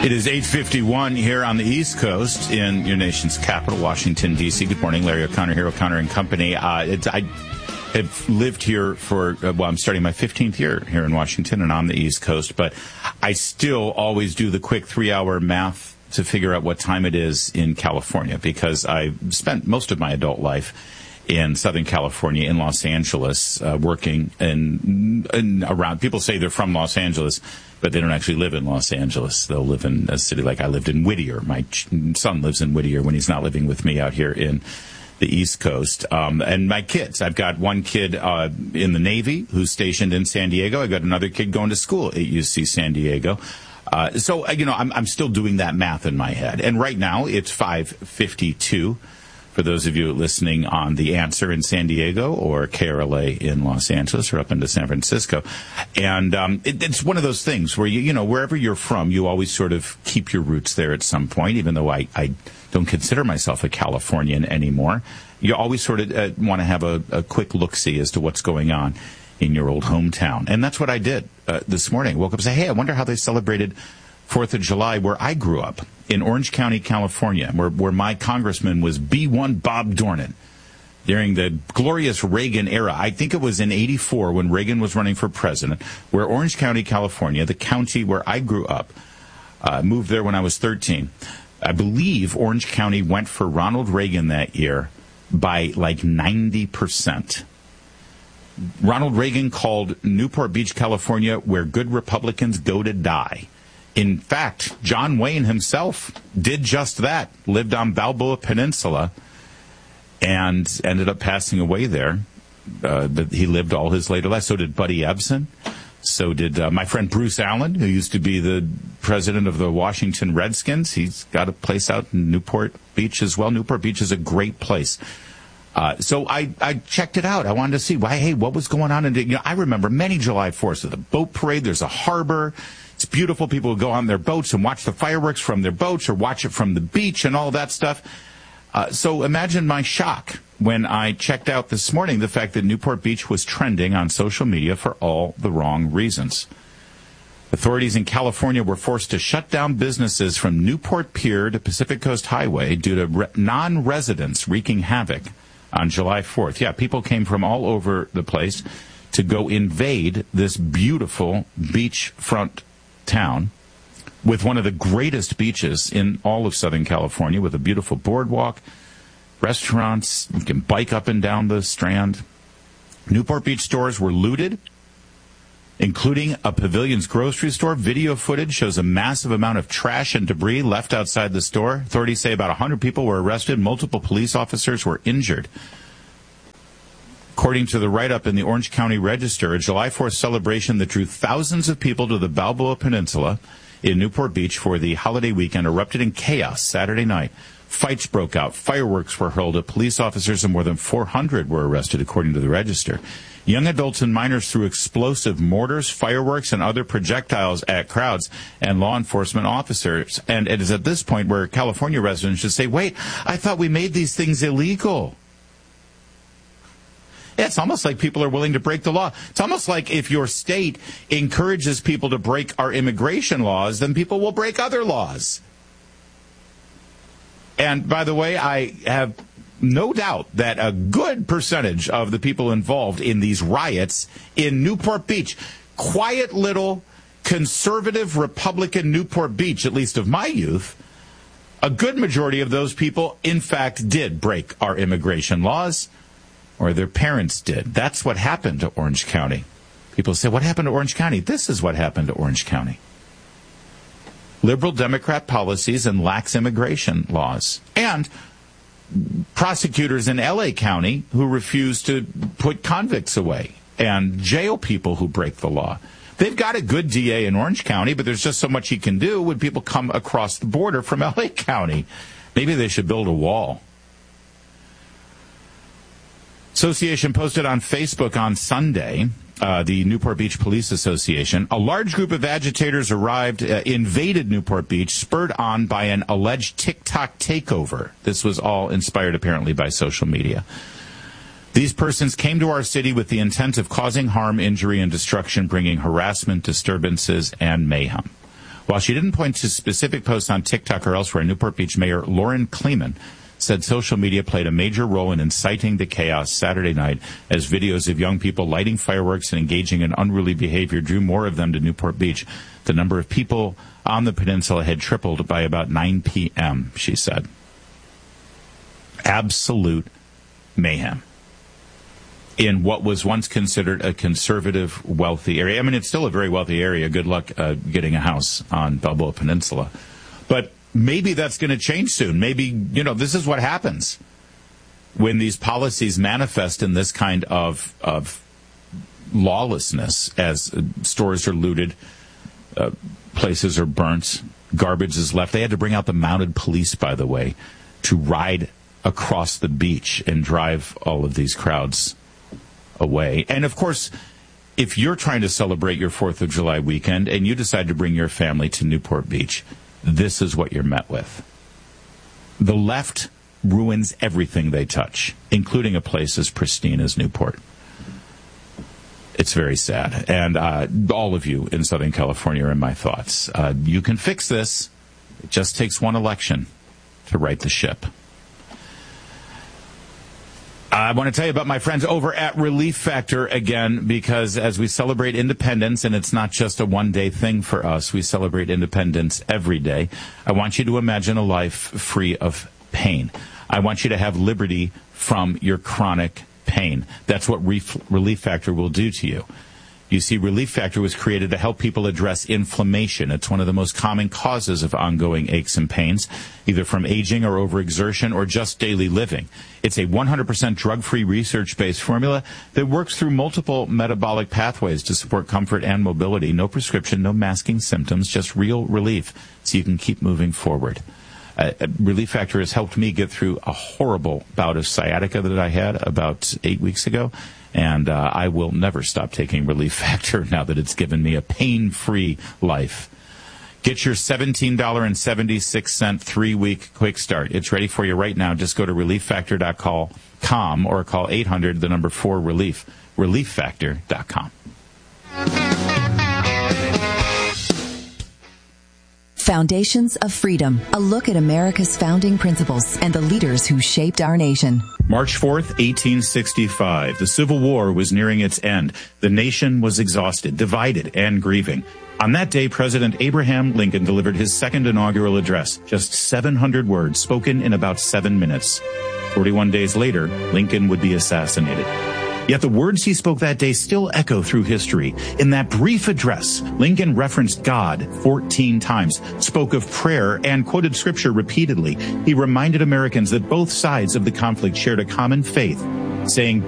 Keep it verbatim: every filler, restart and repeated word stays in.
It is eight fifty-one here on the East Coast in your nation's capital, Washington, D C. Good morning, Larry O'Connor here, O'Connor and Company. Uh, it's, I have lived here for, uh, well, I'm starting my fifteenth year here in Washington and on the East Coast, but I still always do the quick three-hour math to figure out what time it is in California, because I spent most of my adult life in Southern California, in Los Angeles, uh, working in, in around. People say they're from Los Angeles, but they don't actually live in Los Angeles. They'll live in a city like I lived in Whittier. My ch- son lives in Whittier when he's not living with me out here in the East Coast. Um, and my kids, I've got one kid uh, in the Navy who's stationed in San Diego. I've got another kid going to school at U C San Diego. Uh, so, you know, I'm, I'm still doing that math in my head. And right now it's five fifty-two. For those of you listening on The Answer in San Diego or K R L A in Los Angeles or up into San Francisco. And um, it, it's one of those things where, you, you know, wherever you're from, you always sort of keep your roots there at some point, even though I, I don't consider myself a Californian anymore. You always sort of uh, want to have a, a quick look-see as to what's going on in your old hometown. And that's what I did uh, this morning. I woke up and said, hey, I wonder how they celebrated Fourth of July where I grew up, in Orange County, California, where, where my congressman was B one Bob Dornan during the glorious Reagan era. I think it was in eighty-four when Reagan was running for president, where Orange County, California, the county where I grew up, uh, moved there when I was thirteen. I believe Orange County went for Ronald Reagan that year by like ninety percent. Ronald Reagan called Newport Beach, California, where good Republicans go to die. In fact, John Wayne himself did just that, lived on Balboa Peninsula, and ended up passing away there. Uh, but he lived all his later life. So did Buddy Ebsen. So did uh, my friend Bruce Allen, who used to be the president of the Washington Redskins. He's got a place out in Newport Beach as well. Newport Beach is a great place. Uh, so I, I checked it out. I wanted to see, why, hey, what was going on? And you know, I remember many July fourths. So the boat parade, there's a harbor. It's beautiful. People go on their boats and watch the fireworks from their boats or watch it from the beach and all that stuff. Uh, so imagine my shock when I checked out this morning the fact that Newport Beach was trending on social media for all the wrong reasons. Authorities in California were forced to shut down businesses from Newport Pier to Pacific Coast Highway due to re- non-residents wreaking havoc on July fourth. Yeah, people came from all over the place to go invade this beautiful beachfront town with one of the greatest beaches in all of Southern California, with a beautiful boardwalk, restaurants. You can bike up and down the Strand. Newport Beach stores were looted, including a Pavilion's grocery store. Video footage shows a massive amount of trash and debris left outside the store. Authorities say about one hundred people were arrested. Multiple police officers were injured. According to the write-up in the Orange County Register, a July fourth celebration that drew thousands of people to the Balboa Peninsula in Newport Beach for the holiday weekend erupted in chaos Saturday night. Fights broke out. Fireworks were hurled at police officers, and more than four hundred were arrested, according to the Register. Young adults and minors threw explosive mortars, fireworks, and other projectiles at crowds and law enforcement officers. And it is at this point where California residents should say, wait, I thought we made these things illegal. Yeah, it's almost like people are willing to break the law. It's almost like if your state encourages people to break our immigration laws, then people will break other laws. And by the way, I have no doubt that a good percentage of the people involved in these riots in Newport Beach, quiet little conservative Republican Newport Beach, at least of my youth, a good majority of those people, in fact, did break our immigration laws. Or their parents did. That's what happened to Orange County. People say, what happened to Orange County? This is what happened to Orange County. Liberal Democrat policies and lax immigration laws. And prosecutors in L A County who refuse to put convicts away and jail people who break the law. They've got a good D A in Orange County, but there's just so much he can do when people come across the border from L A County. Maybe they should build a wall. Association posted on Facebook on Sunday, uh, the Newport Beach Police Association, a large group of agitators arrived, uh, invaded Newport Beach, spurred on by an alleged TikTok takeover. This was all inspired, apparently, by social media. These persons came to our city with the intent of causing harm, injury, and destruction, bringing harassment, disturbances, and mayhem. While she didn't point to specific posts on TikTok or elsewhere, Newport Beach Mayor Lauren Kleeman said social media played a major role in inciting the chaos Saturday night as videos of young people lighting fireworks and engaging in unruly behavior drew more of them to Newport Beach. The number of people on the peninsula had tripled by about nine p.m., she said. Absolute mayhem in what was once considered a conservative, wealthy area. I mean, it's still a very wealthy area. Good luck uh, getting a house on Balboa Peninsula. But maybe that's going to change soon. Maybe, you know, this is what happens when these policies manifest in this kind of of lawlessness as uh, stores are looted, uh, places are burnt, garbage is left. They had to bring out the mounted police, by the way, to ride across the beach and drive all of these crowds away. And, of course, if you're trying to celebrate your fourth of July weekend and you decide to bring your family to Newport Beach, this is what you're met with. The left ruins everything they touch, including a place as pristine as Newport. It's very sad. And uh, all of you in Southern California are in my thoughts. Uh, you can fix this. It just takes one election to right the ship. I want to tell you about my friends over at Relief Factor again, because as we celebrate independence, and it's not just a one-day thing for us, we celebrate independence every day. I want you to imagine a life free of pain. I want you to have liberty from your chronic pain. That's what Relief Factor will do to you. You see, Relief Factor was created to help people address inflammation. It's one of the most common causes of ongoing aches and pains, either from aging or overexertion or just daily living. It's a one hundred percent drug-free, research-based formula that works through multiple metabolic pathways to support comfort and mobility. No prescription, no masking symptoms, just real relief so you can keep moving forward. Uh, Relief Factor has helped me get through a horrible bout of sciatica that I had about eight weeks ago. And uh, I will never stop taking Relief Factor now that it's given me a pain-free life. Get your seventeen dollars and seventy-six cents three-week quick start. It's ready for you right now. Just go to relief factor dot com or call eight hundred, the number four, relief, relief factor dot com. Foundations of Freedom, a look at America's founding principles and the leaders who shaped our nation. March fourth, eighteen sixty-five. The Civil War was nearing its end. The nation was exhausted, divided, and grieving. On that day, President Abraham Lincoln delivered his second inaugural address, just seven hundred words spoken in about seven minutes. forty-one days later, Lincoln would be assassinated. Yet the words he spoke that day still echo through history. In that brief address, Lincoln referenced God fourteen times, spoke of prayer, and quoted scripture repeatedly. He reminded Americans that both sides of the conflict shared a common faith, saying,